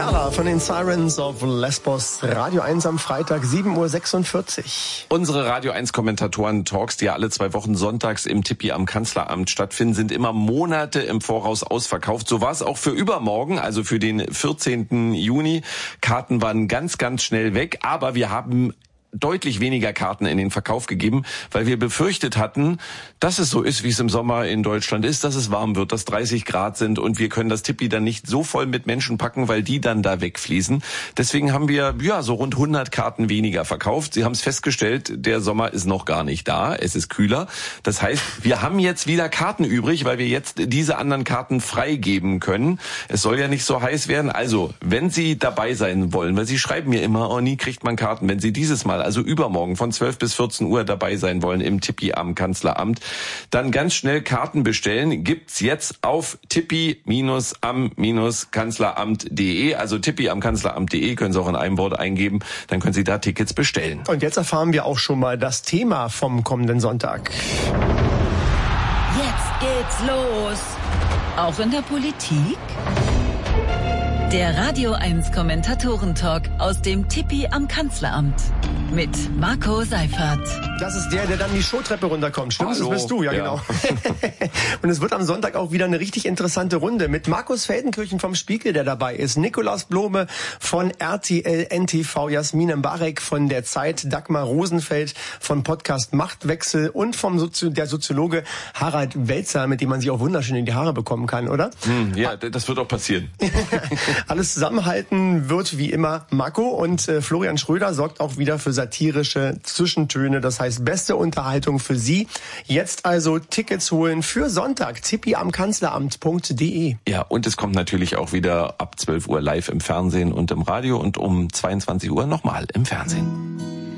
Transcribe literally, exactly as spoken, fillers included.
Perla von den Sirens of Lesbos, Radio eins am Freitag, sieben Uhr sechsundvierzig. Unsere Radio eins Kommentatoren-Talks, die ja alle zwei Wochen sonntags im Tippi am Kanzleramt stattfinden, sind immer Monate im Voraus ausverkauft. So war es auch für übermorgen, also für den vierzehnten Juni. Karten waren ganz, ganz schnell weg, aber wir haben deutlich weniger Karten in den Verkauf gegeben, weil wir befürchtet hatten, dass es so ist, wie es im Sommer in Deutschland ist, dass es warm wird, dass dreißig Grad sind und wir können das Tippi dann nicht so voll mit Menschen packen, weil die dann da wegfließen. Deswegen haben wir ja so rund hundert Karten weniger verkauft. Sie haben es festgestellt, der Sommer ist noch gar nicht da, es ist kühler. Das heißt, wir haben jetzt wieder Karten übrig, weil wir jetzt diese anderen Karten freigeben können. Es soll ja nicht so heiß werden. Also, wenn Sie dabei sein wollen, weil Sie schreiben mir immer, oh, nie kriegt man Karten, wenn Sie dieses Mal, also übermorgen von zwölf bis vierzehn Uhr dabei sein wollen im Tippi am Kanzleramt, dann ganz schnell Karten bestellen. Gibt's jetzt auf tippi am Kanzleramt punkt de, also tippi am Kanzleramt punkt de, können Sie auch in einem Wort eingeben, dann können Sie da Tickets bestellen. Und jetzt erfahren wir auch schon mal das Thema vom kommenden Sonntag. Jetzt geht's los. Auch in der Politik? Der Radio eins Kommentatoren-Talk aus dem Tippi am Kanzleramt mit Marco Seifert. Das ist der, der dann die Showtreppe runterkommt. Stimmt, Hallo. Das bist du, ja, ja. Genau. Und es wird am Sonntag auch wieder eine richtig interessante Runde mit Markus Feldenkirchen vom Spiegel, der dabei ist, Nikolaus Blome von R T L N T V, Jasmin Mbarek von der Zeit, Dagmar Rosenfeld von Podcast Machtwechsel und vom Sozi- der Soziologe Harald Welzer, mit dem man sich auch wunderschön in die Haare bekommen kann, oder? Hm, ja, das wird auch passieren. Alles zusammenhalten wird wie immer Marco und äh, Florian Schröder sorgt auch wieder für satirische Zwischentöne. Das heißt, beste Unterhaltung für Sie. Jetzt also Tickets holen für Sonntag. tippi am Kanzleramt punkt de. Ja, und es kommt natürlich auch wieder ab zwölf Uhr live im Fernsehen und im Radio und um zweiundzwanzig Uhr nochmal im Fernsehen.